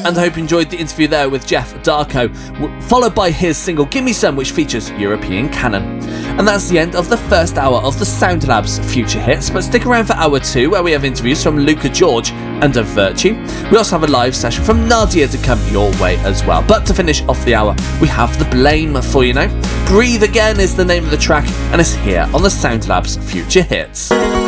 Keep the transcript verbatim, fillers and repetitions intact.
and I hope you enjoyed the interview there with Jeff Darko, w- followed by his single Gimme Some, which features European Canon. And that's the end of the first hour of the Sound Labs Future Hits, but stick around for hour two, where we have interviews from Luca George and Of Virtue. We also have a live session from Nadia to come your way as well. But to finish off the hour, we have The Blame for you now. Breathe Again is the name of the track, and it's here on the Sound Labs Future Hits.